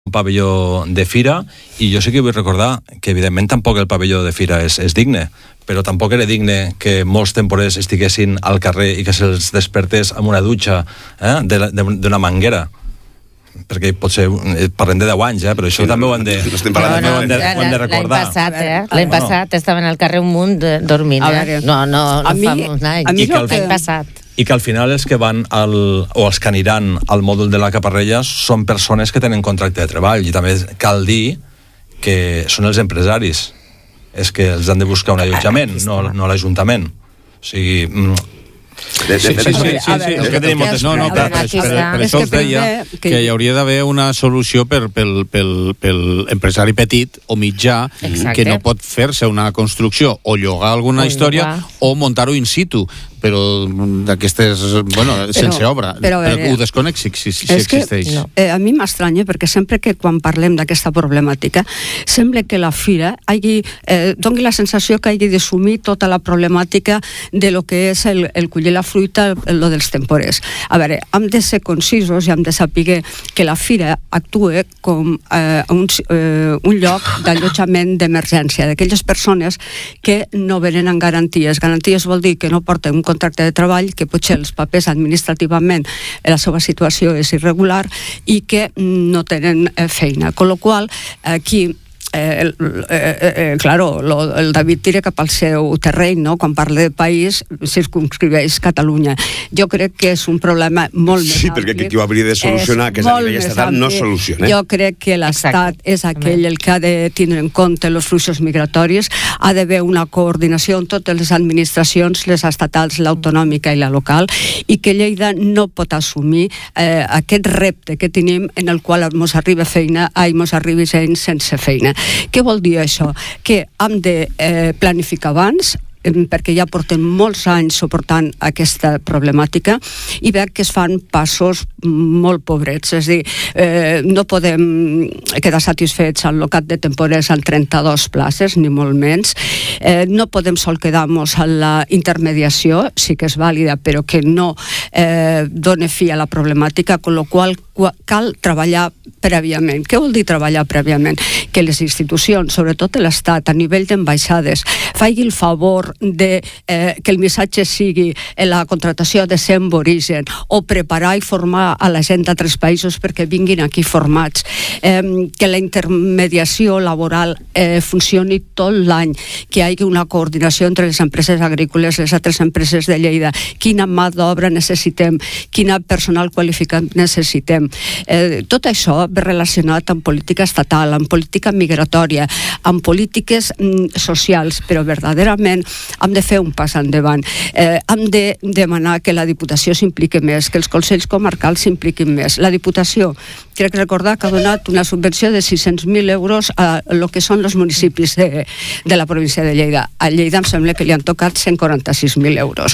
un pavelló de fira, i jo sí que vull recordar que evidentment tampoc el pavelló de fira és digne, però tampoc era digne que molts temporers estiguessin al carrer i que se'ls despertés amb una dutxa d'una manguera, perquè potser parlem de 10 anys, però això també ho hem de recordar. L'any passat estaven al carrer un munt dormint, no fa molts anys, l'any passat. I que al final els que van o els que aniran al mòdul de la Caparrella són persones que tenen contracte de treball, i també cal dir que són els empresaris, és que els han de buscar un allotjament, no l'Ajuntament. O sigui... Per això us deia que hi hauria d'haver una solució pel empresari petit o mitjà que no pot fer-se una construcció o llogar alguna història o muntar-ho in situ, però d'aquestes, sense obra, però ho desconec si existeix. A mi m'estranya perquè sempre que quan parlem d'aquesta problemàtica sembla que la fira doni la sensació que hagi d'assumir tota la problemàtica de lo que és el collir la fruita, lo dels temporers. A veure, hem de ser concisos i hem de saber que la fira actua com un lloc d'allotjament d'emergència d'aquelles persones que no venen amb garanties. Garanties vol dir que no porten un contracte de treball, que potser els papers administrativament la seva situació és irregular i que no tenen feina. Con lo qual, aquí claro, el David tira cap al seu terreny, no? Quan parla de país circumscriveix Catalunya. Jo crec que és un problema molt més ampli. Sí, perquè qui ho hauria de solucionar, que és a nivell estatal, no soluciona. Jo crec que l'Estat és aquell el que ha de tindre en compte els fluxos migratoris, ha d'haver una coordinació en totes les administracions, les estatals, l'autonòmica i la local, i que Lleida no pot assumir aquest repte que tenim en el qual mos arriba gent sense feina. Què vol dir això? Que hem de planificar abans, perquè ja porten molts anys suportant aquesta problemàtica i veig que es fan passos molt pobrets, és a dir, no podem quedar satisfets al locat de temporers amb 32 places, ni molt menys, no podem sol quedar-nos a la intermediació, sí que és vàlida, però que no dona fi a la problemàtica, con lo qual cal treballar prèviament. Què vol dir treballar prèviament? Que les institucions, sobretot l'Estat, a nivell d'ambaixades, faci el favor de que el missatge sigui la contratació de ser en origen o preparar i formar a la gent d'altres països perquè vinguin aquí formats, que la intermediació laboral funcioni tot l'any, que hi hagi una coordinació entre les empreses agrícoles, les altres empreses de Lleida, quina mà d'obra necessitem, quina personal qualificat necessitem. Tot això ve relacionat amb política estatal, amb política migratòria, amb polítiques socials, però verdaderament hem de fer un pas endavant. Hem de demanar que la Diputació s'impliqui més, que els consells comarcals s'impliquin més. La Diputació, crec recordar que ha donat una subvenció de 600.000 euros a lo que són els municipis de la província de Lleida. A Lleida em sembla que li han tocat 146.000 euros.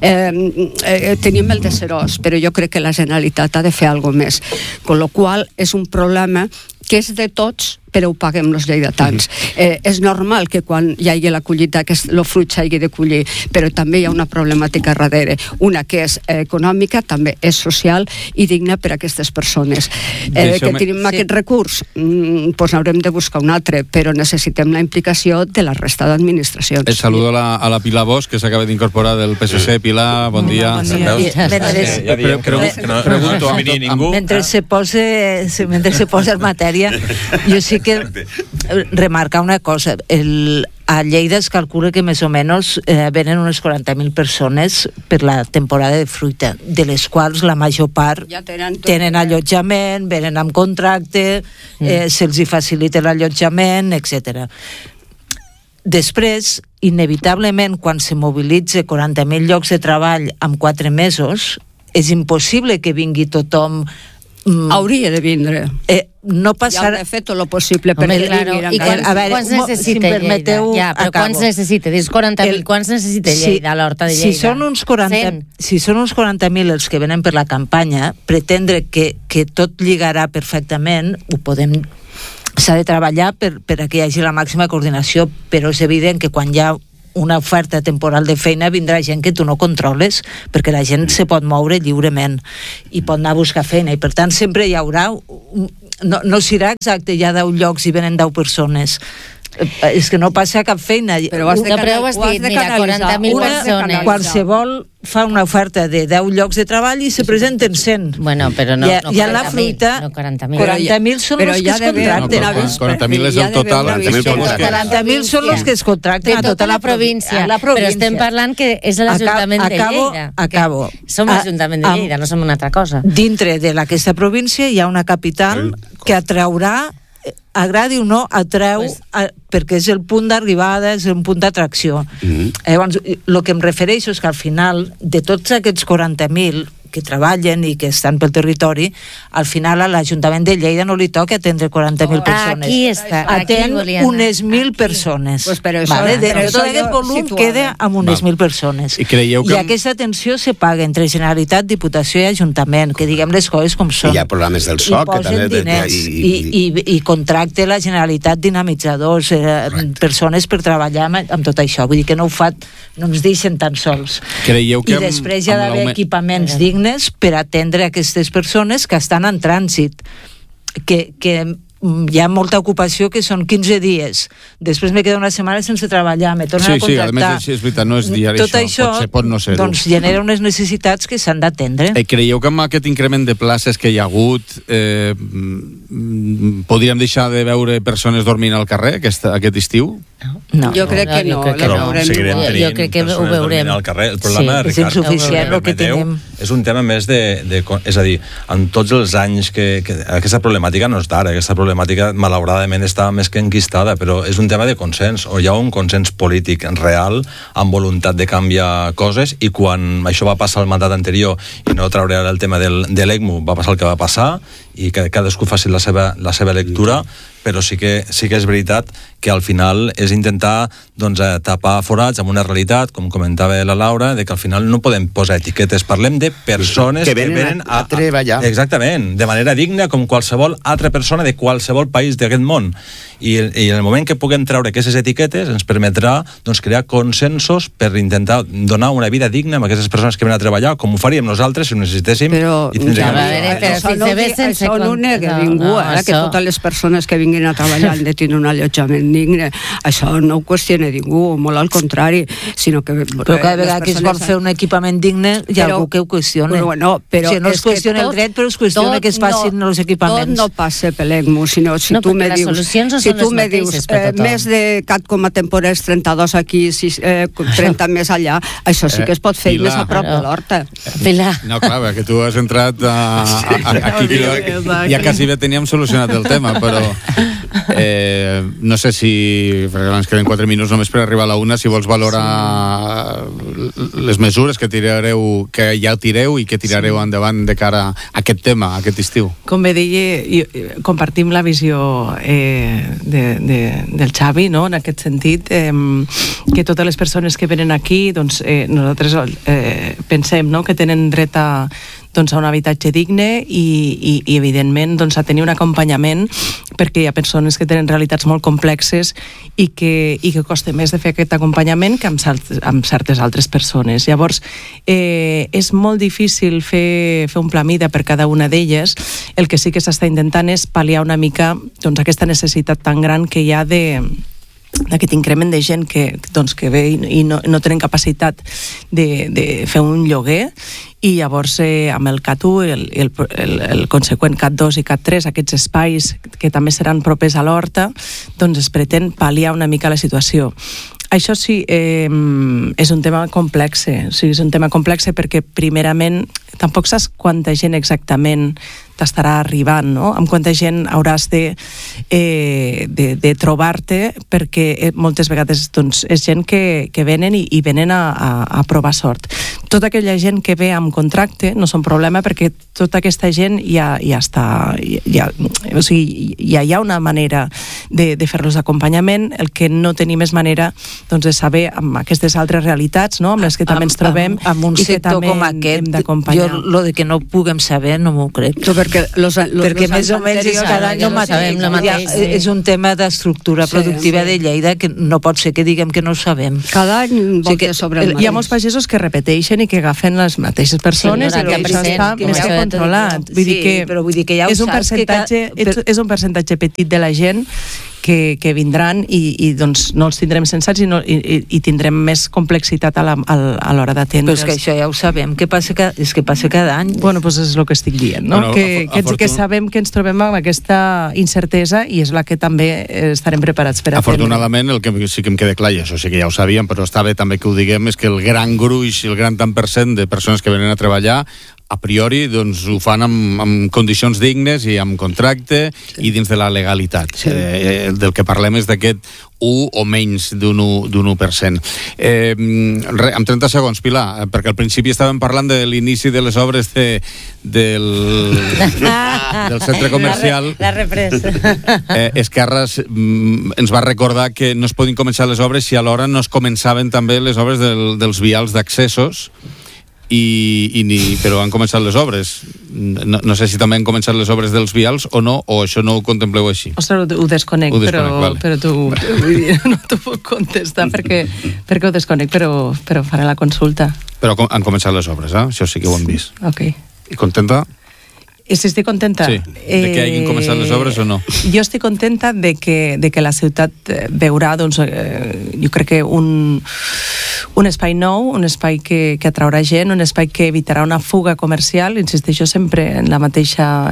Tenim el de Serós, però jo crec que la Generalitat ha de fer alguna més. Con lo qual és un problema que és de tots, però ho paguem els lleidatans. És normal que quan hi hagi la collita que el fruit s'hagi de collir, però també hi ha una problemàtica darrere, una que és econòmica, també és social i digna per a aquestes persones. Que tenim aquest recurs, doncs haurem de buscar un altre, però necessitem la implicació de la resta d'administracions. Saludo a la Pilar Bosch, que s'acaba d'incorporar del PSC. Pilar, bon dia. Mentre se posa en matèria, jo sí que remarcar una cosa. A Lleida es calcula que més o menys venen unes 40.000 persones per la temporada de fruita, de les quals la major part tenen allotjament, venen amb contracte, se'ls facilita l'allotjament, etc. Després, inevitablement, quan se mobilitza 40.000 llocs de treball en 4 mesos, és impossible que vingui tothom. Hauria de vindre. No passar... Ja ho he fet tot el possible per quants necessita Lleida? Però quants necessita? Dius 40.000, quants necessita Lleida, a l'Horta de Lleida? Si són uns 40.000 els que venen per la campanya, pretendre que tot lligarà perfectament, s'ha de treballar per a que hi hagi la màxima coordinació, però és evident que quan hi ha una oferta temporal de feina vindrà gent que tu no controles, perquè la gent se pot moure lliurement i pot anar a buscar feina, i per tant sempre hi haurà no serà exacte, hi ha 10 llocs i venen 10 persones. És que no passa cap feina. Però has dit, mira, 40.000 persones. Qualsevol fa una oferta de 10 llocs de treball i se presenten 100. Bueno, però no 40.000. 40.000 són els que es contracten. 40.000 és el total. 40.000 són els que es contracten a tota la província. Però estem parlant que és l'Ajuntament de Lleida. Acabo. Som l'Ajuntament de Lleida, no som una altra cosa. Dintre d'aquesta província hi ha una capital que atraurà, agradi o no, atreu, perquè és el punt d'arribada, és un punt d'atracció. Llavors, el que em refereixo és que al final, de tots aquests 40.000 que treballen i que estan pel territori, al final a l'Ajuntament de Lleida no li toca atendre 40.000 persones. Aquí està. Atén unes 1.000 persones. Pues per això, de tot aquest volum queda amb unes 1.000 persones. I aquesta atenció se paga entre Generalitat, Diputació i Ajuntament, que diguem les coses com són. I hi ha programes del SOC que també... I contracte la Generalitat dinamitzadors, persones per treballar amb tot això. Vull dir que no ho fa, no ens deixen tan sols. Creieu que i després hi ha d'haver equipaments dignes per atendre aquestes persones que estan en trànsit, que hi ha molta ocupació, que són 15 dies, després me queda una setmana sense treballar, me tornen a contractar. Sí, a més, és veritat, no és diari tot això, pot no ser-ho. Doncs genera unes necessitats que s'han d'atendre. Creieu que amb aquest increment de places que hi ha hagut podríem deixar de veure persones dormint al carrer aquest estiu? No. Jo crec que no. Jo crec que ho veurem al carrer. El problema, Ricard, és insuficient el que tenim. És un tema més és a dir, en tots els anys que aquesta problemàtica no és d'ara, aquesta problemàtica malauradament està més que enquistada, però és un tema de consens, o hi ha un consens polític real amb voluntat de canviar coses, i quan això va passar al mandat anterior, i no trauré ara el tema de l'ECMO, va passar el que va passar, i que cadascú faci la seva lectura, però sí que és veritat que al final és intentar tapar forats amb una realitat, com comentava la Laura, de que al final no podem posar etiquetes, parlem de persones que venen a treballar. Exactament, de manera digna com qualsevol altra persona de qualsevol país d'aquest món. I en el moment que puguem treure aquestes etiquetes ens permetrà crear consensos per intentar donar una vida digna a aquestes persones que venen a treballar, com ho faríem nosaltres si ho necessitéssim. Però això no ho nega ningú, que totes les persones que vinguin a treballar han de tenir un allotjament digne. Això no ho qüestiona ningú, molt al contrari, sinó que... Però cada vegada que es vol fer un equipament digne hi ha algú que ho qüestiona. Però no es qüestiona el dret, però es qüestiona que es facin els equipaments. Tot no passa per l'ECMO, sinó si tu me dius més de cat com a temporers, 32 aquí, 30 més allà, això sí que es pot fer més a prop de l'horta. No, clar, que tu has entrat aquí, ja quasi bé teníem solucionat el tema, però no sé si, perquè ens queden 4 minuts només per arribar a la 1, si vols valorar les mesures que ja tireu i que tirareu endavant de cara a aquest tema, a aquest estiu. Com bé deia, compartim la visió del Xavi, no? En aquest sentit, que totes les persones que venen aquí, doncs, nosaltres pensem, no?, que tenen dret a un habitatge digne i evidentment a tenir un acompanyament, perquè hi ha persones que tenen realitats molt complexes i que costa més de fer aquest acompanyament que amb certes altres persones. Llavors, és molt difícil fer un pla mida per cada una d'elles. El que sí que s'està intentant és pal·liar una mica aquesta necessitat tan gran que hi ha d'aquest increment de gent que ve i no tenen capacitat de fer un lloguer, i llavors amb el CAT1 i el conseqüent CAT2 i CAT3, aquests espais que també seran propers a l'horta, doncs es pretén pal·liar una mica la situació. Això sí, és un tema complex, és un tema complex perquè primerament tampoc saps quanta gent exactament t'estarà arribant, no? Amb quanta gent hauràs de trobar-te, perquè moltes vegades és gent que venen i venen a provar sort. Tota aquella gent que ve amb contracte no és un problema, perquè tota aquesta gent ja està, o sigui, ja hi ha una manera de fer-los acompanyament. El que no tenim és manera doncs, de saber amb aquestes altres realitats, no? Amb les que també ens trobem amb un sector com aquest, jo lo de que no puguem saber no m'ho crec. Perquè més o menys cada any és un tema d'estructura productiva de Lleida que no pot ser que diguem que no ho sabem. Cada any sobre el mateix. Hi ha molts pagesos que repeteixen i que agafen les mateixes persones i això està més que controlat. Vull dir que ja és un percentatge petit de la gent que vindran i doncs no els tindrem sensats i tindrem més complexitat a l'hora d'atendre'ls. Però és que això ja ho sabem, que passa cada any. Bueno, doncs és el que estic dient, no? Que sabem que ens trobem amb aquesta incertesa i és la que també estarem preparats per atendre. Afortunadament, el que sí que em queda clar, i això sí que ja ho sabíem, però està bé també que ho diguem, és que el gran gruix i el gran tant % de persones que venen a treballar a priori doncs, ho fan amb condicions dignes i amb contracte i dins de la legalitat. Sí. Del que parlem és d'aquest 1 o menys d'un 1%. Amb 30 segons, Pilar, perquè al principi estàvem parlant de l'inici de les obres del centre comercial. La represa. Esquerra ens va recordar que no es podien començar les obres si alhora no es començaven també les obres dels vials d'accessos, però han començat les obres. No sé si també han començat les obres dels vials o no, o això no ho contempleu així. Ostres, ho desconec, però tu no t'ho puc contestar perquè ho desconec, però faré la consulta. Però han començat les obres, això sí que ho hem vist. Ok. I contenta? Si estic contenta? Sí, de que hagin començat les obres o no? Jo estic contenta de que la ciutat veurà, doncs, jo crec que un espai nou, un espai que atraurà gent, un espai que evitarà una fuga comercial, insisteixo sempre en la mateixa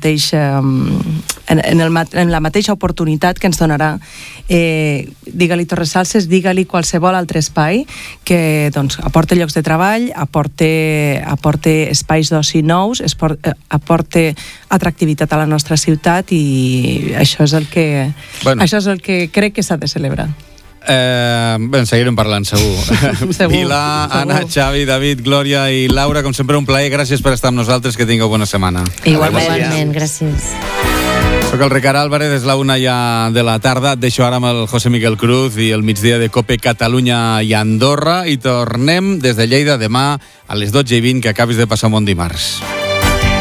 oportunitat que ens donarà, digue-li Torres Salses, digue-li qualsevol altre espai que doncs, aporte llocs de treball, aporte espais d'oci nous, aporte atractivitat a la nostra ciutat i això és el que crec que s'ha de celebrar. En seguirem parlant, segur. Pilar, Anna, Xavi, David, Glòria i Laura, com sempre un plaer, gràcies per estar amb nosaltres, que tingueu bona setmana. Igualment, gràcies. Soc el Ricard Álvarez, és la 1 ja de la tarda. Et deixo ara amb el José Miguel Cruz i el migdia de COPE Catalunya i Andorra i tornem des de Lleida demà a les 12:20, que acabis de passar un bon dimarts.